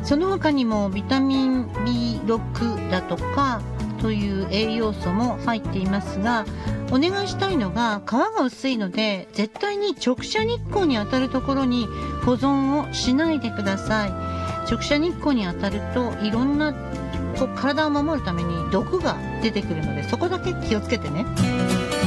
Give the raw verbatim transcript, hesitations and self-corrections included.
その他にもビタミン ビーろく だとかという栄養素も入っていますが、お願いしたいのが皮が薄いので絶対に直射日光に当たるところに保存をしないでください。直射日光に当たるといろんなこう体を守るために毒が出てくるので、そこだけ気をつけてね。